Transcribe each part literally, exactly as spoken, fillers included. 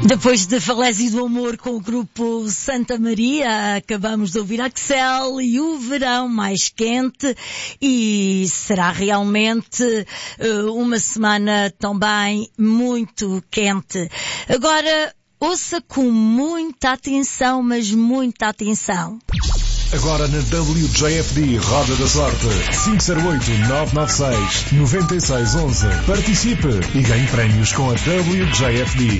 Depois de Falésia do Amor com o grupo Santa Maria, acabamos de ouvir Axel e o verão mais quente, e será realmente uh, uma semana também muito quente. Agora, ouça com muita atenção, mas muita atenção. Agora na W J F D Roda da Sorte cinco zero oito, nove nove seis, nove seis um um. Participe e ganhe prémios com a W J F D.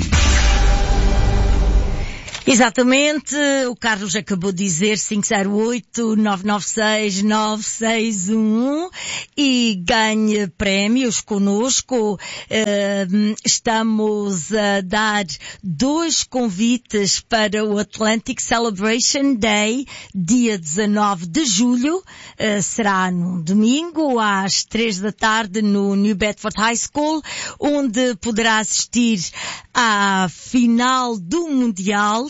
Exatamente, o Carlos acabou de dizer cinco zero oito, nove nove seis, nove seis um um e ganhe prémios conosco. Uh, estamos a dar dois convites para o Atlantic Celebration Day, dia dezanove de julho. Uh, será num domingo, às três da tarde, no New Bedford High School, onde poderá assistir à final do Mundial.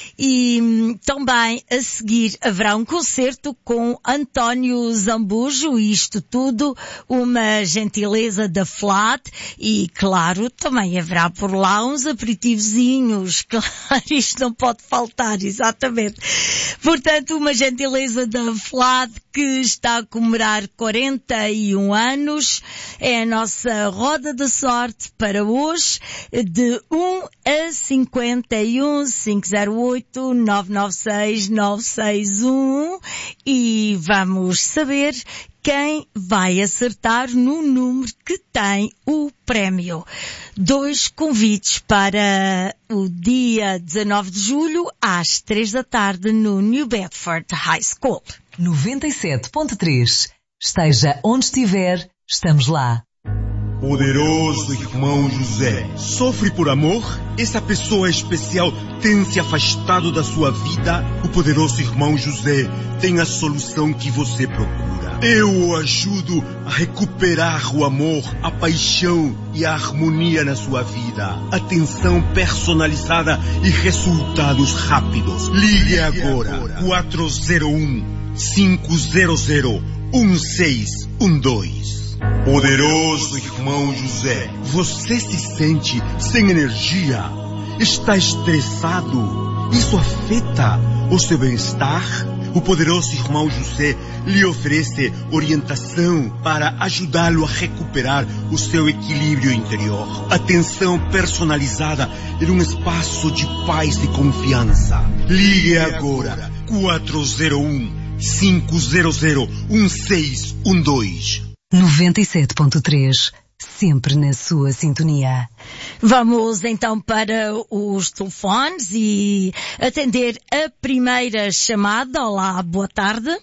E também a seguir haverá um concerto com António Zambujo, e isto tudo uma gentileza da Flat, e claro, também haverá por lá uns aperitivozinhos, claro, isto não pode faltar, exatamente. Portanto, uma gentileza da Flat que está a comemorar quarenta e um anos, é a nossa roda da sorte para hoje, de um a cinquenta e um, cinco zero oito, nove nove seis, nove seis um um, e vamos saber quem vai acertar no número que tem o prémio. Dois convites para o dia dezanove de julho, às três da tarde, no New Bedford High School. noventa e sete ponto três. Esteja onde estiver, estamos lá. Poderoso irmão José, sofre por amor? Essa pessoa especial tem se afastado da sua vida? O poderoso irmão José tem a solução que você procura. Eu o ajudo a recuperar o amor, a paixão e a harmonia na sua vida. Atenção personalizada e resultados rápidos. Ligue agora. quatro zero um, cinco zero zero, um seis um dois. Poderoso irmão José, você se sente sem energia? Está estressado? Isso afeta o seu bem-estar? O poderoso irmão José lhe oferece orientação para ajudá-lo a recuperar o seu equilíbrio interior. Atenção personalizada em um espaço de paz e confiança. Ligue agora. quatro zero um, cinco zero zero, um seis um dois. noventa e sete ponto três, sempre na sua sintonia. Vamos então para os telefones e atender a primeira chamada. Olá, boa tarde.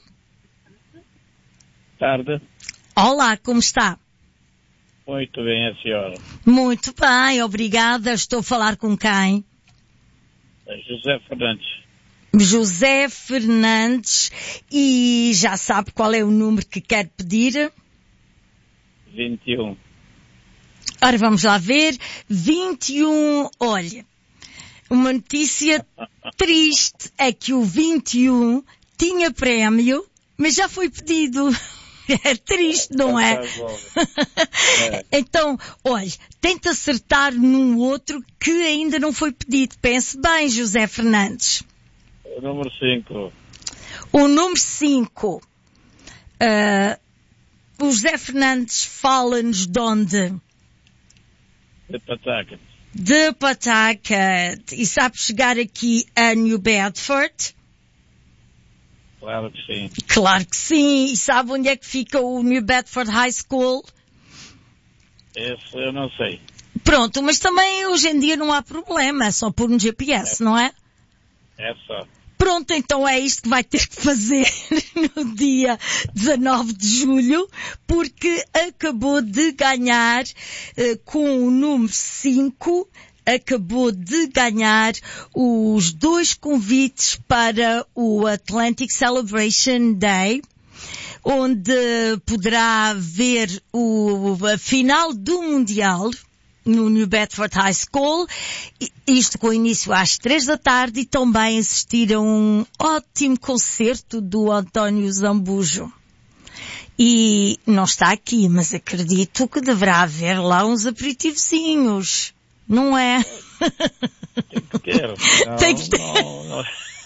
Tarde. Olá, como está? Muito bem, a senhora. Muito bem, obrigada. Estou a falar com quem? José Fernandes. José Fernandes, e já sabe qual é o número que quer pedir? vinte e um. Ora, vamos lá ver. vinte e um, olha, uma notícia triste é que o vinte e um tinha prémio, mas já foi pedido. É triste, não é? é? Então, olha, tenta acertar num outro que ainda não foi pedido. Pense bem, José Fernandes. O número cinco. O número cinco. Uh, O José Fernandes fala-nos de onde? De Pawtucket. De Pawtucket. E sabe chegar aqui a New Bedford? Claro que sim. Claro que sim. E sabe onde é que fica o New Bedford High School? Esse eu não sei. Pronto, mas também hoje em dia não há problema. É só pôr um G P S, é. Não é? É só. Pronto, então é isto que vai ter que fazer no dia dezanove de julho, porque acabou de ganhar, uh, com o número cinco, acabou de ganhar os dois convites para o Atlantic Celebration Day, onde poderá ver o, a final do Mundial no New Bedford High School, isto com início às três da tarde, e também assistir a um ótimo concerto do António Zambujo. E não está aqui, mas acredito que deverá haver lá uns aperitivozinhos, não é? Tem ter. Não, Tem que ter. Não, não.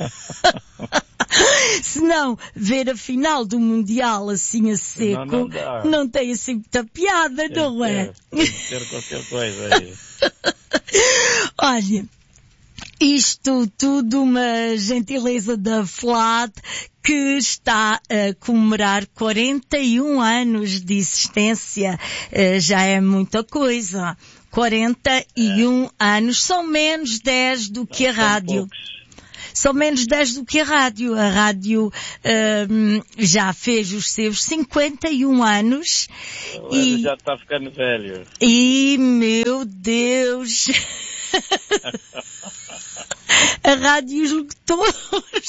Se não, ver a final do Mundial assim a seco, Não, não dá. não tem assim muita piada, Tem não que é? ter, Tem que ter qualquer coisa aí. Olha, isto tudo uma gentileza da Flat que está a comemorar quarenta e um anos de existência. Uh, já é muita coisa. quarenta e um anos, são menos dez do que a São rádio. poucos. São menos dez do que a rádio. A rádio hum, já fez os seus cinquenta e um anos. O Hélio já está ficando velho. E, meu Deus, a rádio e os locutores.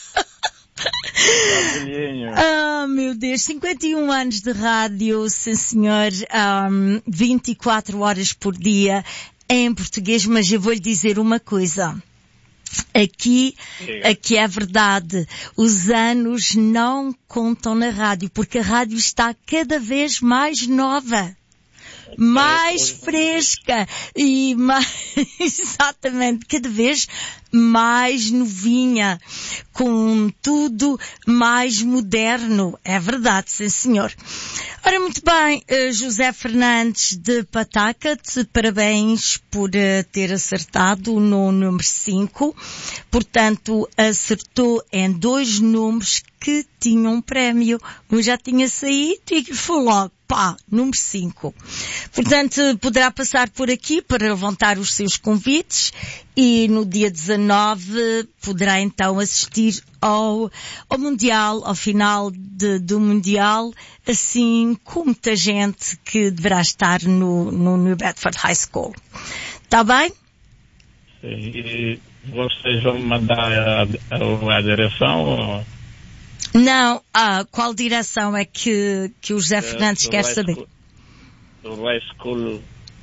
Está velhinho. Ah, meu Deus, cinquenta e um anos de rádio, sim senhor, um, vinte e quatro horas por dia em português, mas eu vou-lhe dizer uma coisa. Aqui, Diga. aqui é verdade, os anos não contam na rádio, porque a rádio está cada vez mais nova, mais fresca e mais, exatamente, cada vez mais novinha, com tudo mais moderno. É verdade, sim senhor. Ora, muito bem, uh, José Fernandes de Pataca-te, parabéns por uh, ter acertado no número cinco. Portanto, acertou em dois números que tinham um prémio. Um já tinha saído e foi logo, pá, número cinco. Portanto, poderá passar por aqui para levantar os seus convites e no dia dezanove poderá então assistir ao, ao Mundial, ao final de, do Mundial, assim como muita gente que deverá estar no, no New Bedford High School. Está bem? Sim, e vocês vão mandar a, a, a direção? Ou... Não, ah, qual direção é que, que o José Fernandes do quer high saber? school- Do high school.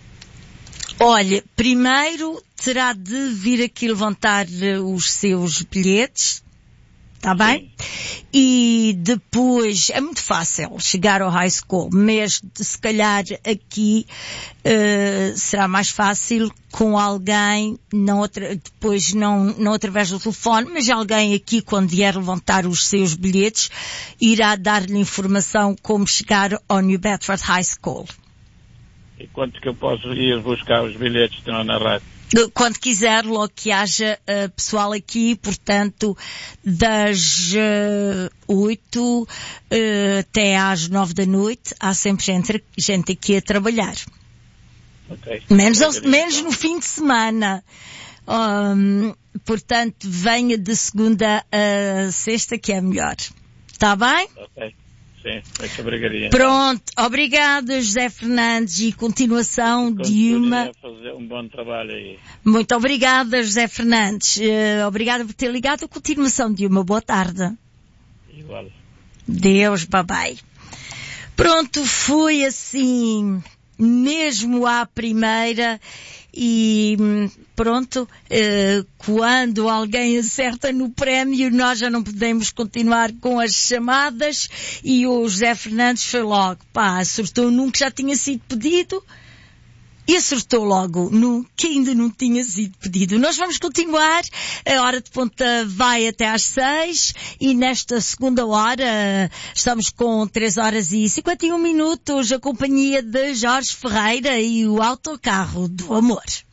Olha, primeiro terá de vir aqui levantar eh, os seus bilhetes, está bem? E depois, é muito fácil chegar ao high school, mas de- se calhar aqui eh, será mais fácil com alguém, não outra, depois não, não através do telefone, mas alguém aqui quando vier levantar os seus bilhetes irá dar-lhe informação como chegar ao New Bedford High School. E quanto que eu posso ir buscar os bilhetes que estão na rádio? Quando quiser, logo que haja uh, pessoal aqui, portanto, das oito uh, até às nove da noite, há sempre gente, gente aqui a trabalhar. Ok. Menos, ao- Obrigado. menos no fim de semana. Um, portanto, venha de segunda a sexta, que é melhor. Está bem? Ok. Sim, muito obrigado. Pronto. Obrigada, José Fernandes, e continuação de Continuem uma... a fazer um bom trabalho aí. Muito obrigada, José Fernandes. Uh, obrigada por ter ligado. Continuação de uma boa tarde. Igual. Deus, babai. Pronto, foi assim, mesmo à primeira, e hum, pronto, eh, quando alguém acerta no prémio, nós já não podemos continuar com as chamadas, e o José Fernandes foi logo, pá, acertou num que já tinha sido pedido, e acertou logo no que ainda não tinha sido pedido. Nós vamos continuar, a hora de ponta vai até às seis, e nesta segunda hora estamos com três horas e cinquenta e um minutos, a companhia de Jorge Ferreira e o autocarro do amor.